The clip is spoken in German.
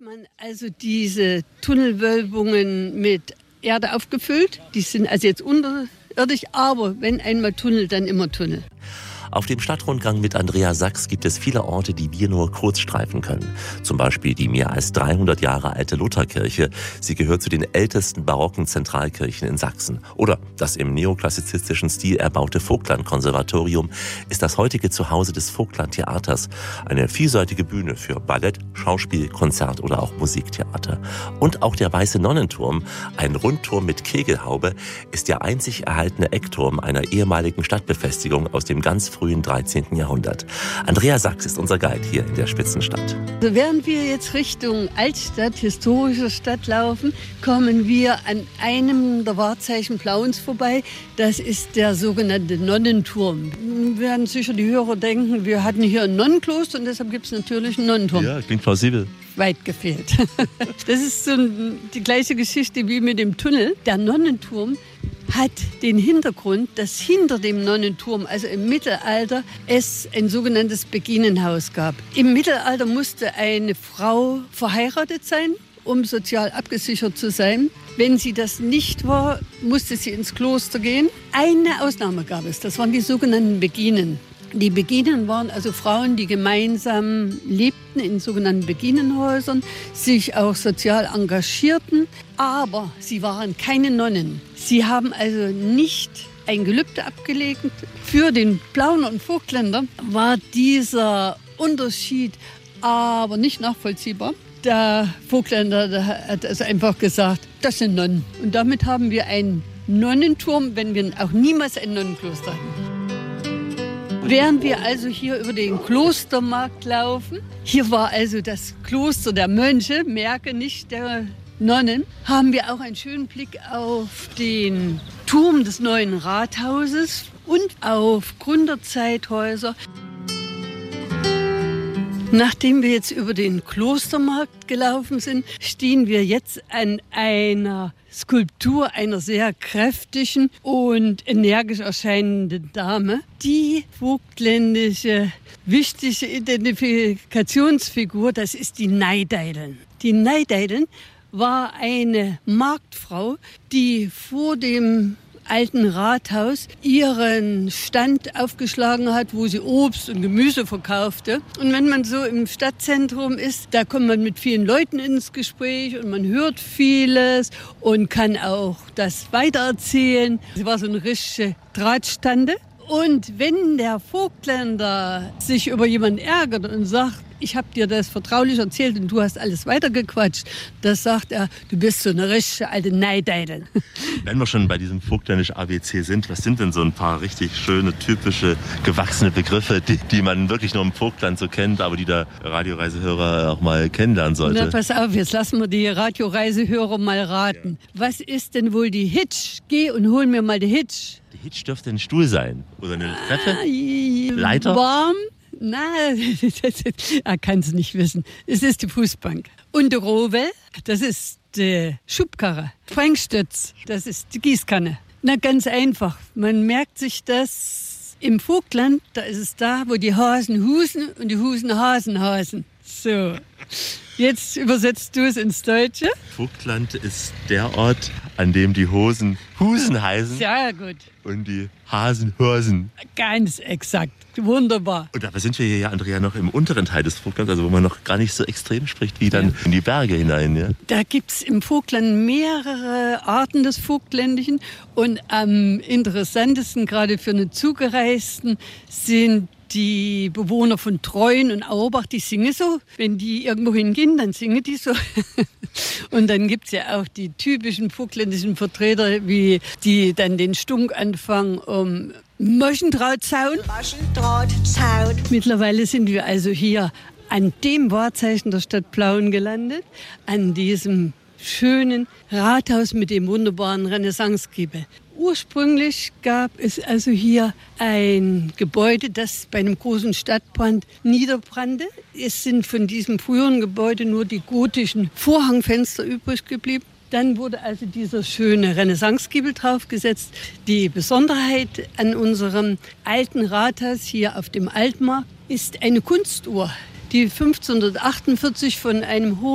man also diese Tunnelwölbungen mit Erde aufgefüllt. Die sind also jetzt unterirdisch, aber wenn einmal Tunnel, dann immer Tunnel. Auf dem Stadtrundgang mit Andrea Sachs gibt es viele Orte, die wir nur kurz streifen können. Zum Beispiel die mehr als 300 Jahre alte Lutherkirche. Sie gehört zu den ältesten barocken Zentralkirchen in Sachsen. Oder das im neoklassizistischen Stil erbaute Vogtland-Konservatorium ist das heutige Zuhause des Vogtland-Theaters. Eine vielseitige Bühne für Ballett, Schauspiel, Konzert oder auch Musiktheater. Und auch der Weiße Nonnenturm, ein Rundturm mit Kegelhaube, ist der einzig erhaltene Eckturm einer ehemaligen Stadtbefestigung aus dem ganz frühen 13. Jahrhundert. Andrea Sachs ist unser Guide hier in der Spitzenstadt. Also während wir jetzt Richtung Altstadt, historische Stadt laufen, kommen wir an einem der Wahrzeichen Plauens vorbei. Das ist der sogenannte Nonnenturm. Werden sicher die Hörer denken, wir hatten hier ein Nonnenkloster und deshalb gibt es natürlich einen Nonnenturm. Ja, klingt plausibel. Weit gefehlt. Das ist so die gleiche Geschichte wie mit dem Tunnel. Der Nonnenturm hat den Hintergrund, dass hinter dem Nonnenturm, also im Mittelalter, es ein sogenanntes Beginenhaus gab. Im Mittelalter musste eine Frau verheiratet sein, um sozial abgesichert zu sein. Wenn sie das nicht war, musste sie ins Kloster gehen. Eine Ausnahme gab es, das waren die sogenannten Beginen. Die Beginen waren also Frauen, die gemeinsam lebten in sogenannten Beginenhäusern, sich auch sozial engagierten, aber sie waren keine Nonnen. Sie haben also nicht ein Gelübde abgelegt. Für den Plauner und Vogtländer war dieser Unterschied aber nicht nachvollziehbar. Der Vogtländer hat also einfach gesagt, das sind Nonnen. Und damit haben wir einen Nonnenturm, wenn wir auch niemals ein Nonnenkloster hatten. Während wir also hier über den Klostermarkt laufen, hier war also das Kloster der Mönche, merke nicht der Nonnen, haben wir auch einen schönen Blick auf den Turm des neuen Rathauses und auf Gründerzeithäuser. Nachdem wir jetzt über den Klostermarkt gelaufen sind, stehen wir jetzt an einer Skulptur einer sehr kräftigen und energisch erscheinenden Dame. Die vogtländische wichtige Identifikationsfigur, das ist die Neideilen. Die Neideilen war eine Marktfrau, die vor dem alten Rathaus ihren Stand aufgeschlagen hat, wo sie Obst und Gemüse verkaufte. Und wenn man so im Stadtzentrum ist, da kommt man mit vielen Leuten ins Gespräch und man hört vieles und kann auch das weitererzählen. Sie war so eine richtige Drahtstande. Und wenn der Vogtländer sich über jemanden ärgert und sagt, ich habe dir das vertraulich erzählt und du hast alles weitergequatscht, das sagt er, du bist so eine richtige alte Neideidel. Wenn wir schon bei diesem vogtländischen ABC sind, was sind denn so ein paar richtig schöne, typische, gewachsene Begriffe, die man wirklich nur im Vogtland so kennt, aber die der Radioreisehörer auch mal kennenlernen sollte? Na, pass auf, jetzt lassen wir die Radioreisehörer mal raten. Ja. Was ist denn wohl die Hitch? Geh und hol mir mal die Hitch. Die Hitch dürfte ein Stuhl sein. Oder eine Treppe? Leiter? Warm? Nein, er kann es nicht wissen. Es ist die Fußbank. Und der Rovel, das ist die Schubkarre. Sprengstütz, das ist die Gießkanne. Na, ganz einfach. Man merkt sich das im Vogtland, da ist es da, wo die Hasen husen und die Husen Hasen hasen. So, jetzt übersetzt du es ins Deutsche. Vogtland ist der Ort, an dem die Hosen Husen heißen. Sehr gut. Und die Hasen Hörsen. Ganz exakt. Wunderbar. Und dabei sind wir hier ja, Andrea, noch im unteren Teil des Vogtlands, also wo man noch gar nicht so extrem spricht wie dann in die Berge hinein. Ja? Da gibt es im Vogtland mehrere Arten des Vogtländischen und am interessantesten, gerade für einen Zugereisten, sind die Bewohner von Treuen und Auerbach, die singen so. Wenn die irgendwo hingehen, dann singen die so. Und dann gibt es ja auch die typischen vogtländischen Vertreter, wie die dann den Stunk anfangen um Maschendrahtzaun. Maschendrahtzaun. Mittlerweile sind wir also hier an dem Wahrzeichen der Stadt Plauen gelandet, an diesem schönen Rathaus mit dem wunderbaren Renaissancegiebel. Ursprünglich gab es also hier ein Gebäude, das bei einem großen Stadtbrand niederbrannte. Es sind von diesem früheren Gebäude nur die gotischen Vorhangfenster übrig geblieben. Dann wurde also dieser schöne Renaissancegiebel draufgesetzt. Die Besonderheit an unserem alten Rathaus hier auf dem Altmarkt ist eine Kunstuhr, die 1548 von einem